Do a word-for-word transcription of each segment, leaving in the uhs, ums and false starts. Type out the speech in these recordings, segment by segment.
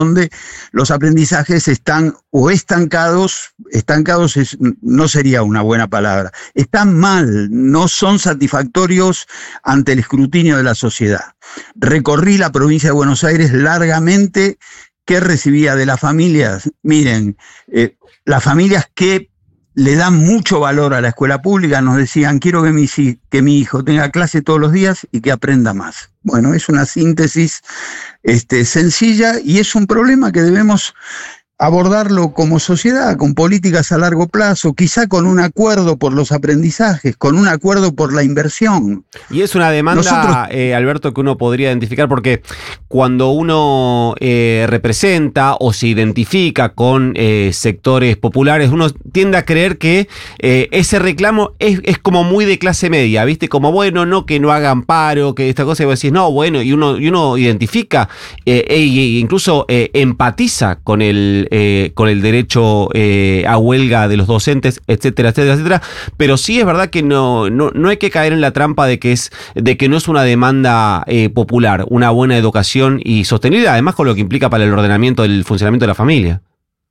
donde los aprendizajes están o estancados, estancados es, no sería una buena palabra, están mal, no son satisfactorios ante el escrutinio de la sociedad. Recorrí la provincia de Buenos Aires largamente. ¿Qué recibía de las familias? Miren, eh, las familias que le dan mucho valor a la escuela pública nos decían: quiero que mi, que mi hijo tenga clase todos los días y que aprenda más. Bueno, es una síntesis este, sencilla, y es un problema que debemos abordarlo como sociedad, con políticas a largo plazo, quizá con un acuerdo por los aprendizajes, con un acuerdo por la inversión. Y es una demanda, Nosotros, eh, Alberto, que uno podría identificar, porque cuando uno eh, representa o se identifica con eh, sectores populares, uno tiende a creer que eh, ese reclamo es, es como muy de clase media, ¿viste? Como, bueno, no que no hagan paro, que esta cosa, y vos decís, no, bueno, y uno, y uno identifica eh, e incluso eh, empatiza con el Eh, con el derecho eh, a huelga de los docentes, etcétera, etcétera, etcétera. Pero sí es verdad que no, no, no hay que caer en la trampa de que, es, de que no es una demanda eh, popular, una buena educación y sostenibilidad, además con lo que implica para el ordenamiento del funcionamiento de la familia.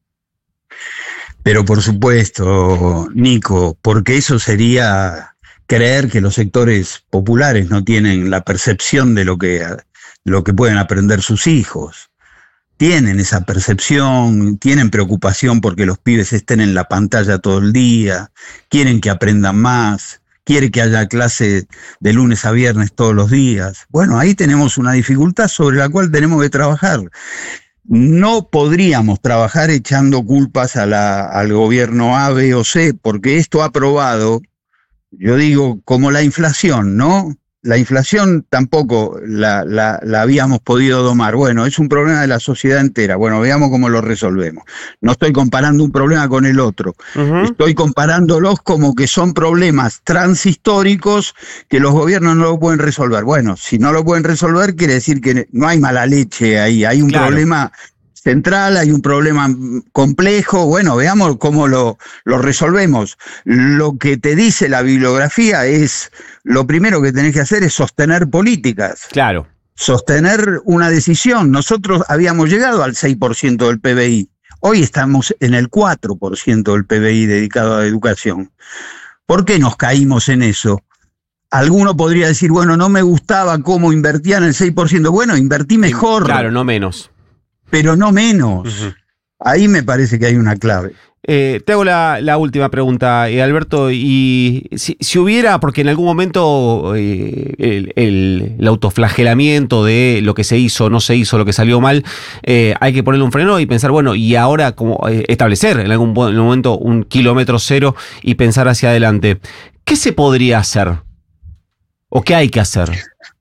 Pero por supuesto, Nico, porque eso sería creer que los sectores populares no tienen la percepción de lo que, lo que pueden aprender sus hijos. Tienen esa percepción, tienen preocupación porque los pibes estén en la pantalla todo el día, quieren que aprendan más, quieren que haya clase de lunes a viernes todos los días. Bueno, ahí tenemos una dificultad sobre la cual tenemos que trabajar. No podríamos trabajar echando culpas a la, al gobierno A, B o C, porque esto ha probado, yo digo, como la inflación, ¿no? La inflación tampoco la, la, la habíamos podido domar. Bueno, es un problema de la sociedad entera. Bueno, veamos cómo lo resolvemos. No estoy comparando un problema con el otro. Uh-huh. Estoy comparándolos como que son problemas transhistóricos que los gobiernos no lo pueden resolver. Bueno, si no lo pueden resolver, quiere decir que no hay mala leche ahí. Hay un claro. problema central, hay un problema complejo. Bueno, veamos cómo lo, lo resolvemos. Lo que te dice la bibliografía es, lo primero que tenés que hacer es sostener políticas. Claro. Sostener una decisión. Nosotros habíamos llegado al seis por ciento del P B I. Hoy estamos en el cuatro por ciento del P B I dedicado a educación. ¿Por qué nos caímos en eso? Alguno podría decir, bueno, no me gustaba cómo invertían el seis por ciento. Bueno, invertí mejor. Claro, no menos. Pero no menos. Uh-huh. Ahí me parece que hay una clave. Eh, te hago la, la última pregunta, eh, Alberto, y si, si hubiera, porque en algún momento eh, el, el, el autoflagelamiento de lo que se hizo, no se hizo, lo que salió mal, eh, hay que ponerle un freno y pensar, bueno, y ahora como eh, establecer en algún, en algún momento un kilómetro cero y pensar hacia adelante. ¿Qué se podría hacer? ¿O qué hay que hacer?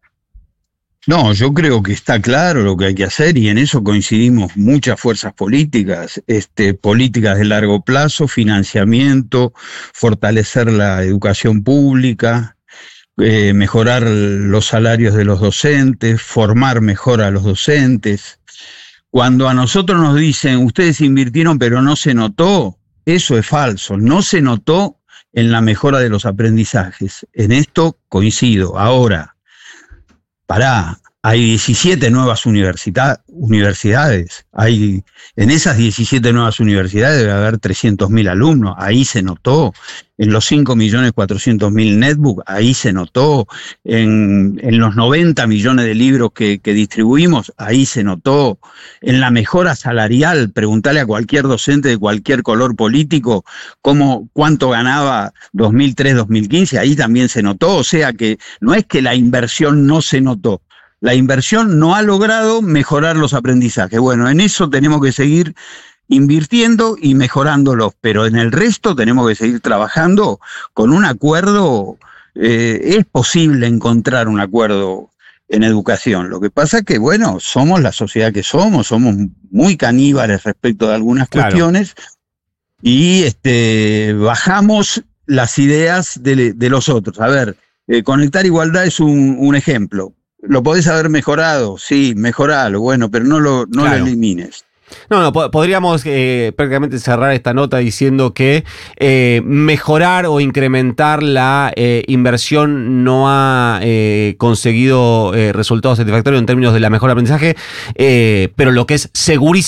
No, yo creo que está claro lo que hay que hacer, y en eso coincidimos muchas fuerzas políticas, este, políticas de largo plazo, financiamiento, fortalecer la educación pública, eh, mejorar los salarios de los docentes, formar mejor a los docentes. Cuando a nosotros nos dicen, ustedes invirtieron pero no se notó, eso es falso, no se notó en la mejora de los aprendizajes. En esto coincido. Ahora, pará, hay diecisiete nuevas universidad, universidades, hay, en esas diecisiete nuevas universidades debe haber trescientos mil alumnos, ahí se notó, en los cinco millones cuatrocientos mil netbook, ahí se notó, en, en los noventa millones de libros que, que distribuimos, ahí se notó, en la mejora salarial, preguntarle a cualquier docente de cualquier color político cómo, cuánto ganaba dos mil tres, dos mil quince, ahí también se notó. O sea que no es que la inversión no se notó, la inversión no ha logrado mejorar los aprendizajes. Bueno, en eso tenemos que seguir invirtiendo y mejorándolos, pero en el resto tenemos que seguir trabajando con un acuerdo. Eh, es posible encontrar un acuerdo en educación. Lo que pasa es que, bueno, somos la sociedad que somos, somos muy caníbales respecto de algunas claro. cuestiones, y este, bajamos las ideas de, de los otros. A ver, eh, Conectar Igualdad es un, un ejemplo. ¿Lo podés haber mejorado? Sí, mejoralo, bueno, pero no lo, no claro. lo elimines. No, no, po- podríamos eh, prácticamente cerrar esta nota diciendo que eh, mejorar o incrementar la eh, inversión no ha eh, conseguido eh, resultados satisfactorios en términos de la mejora de aprendizaje, eh, pero lo que es segurísimo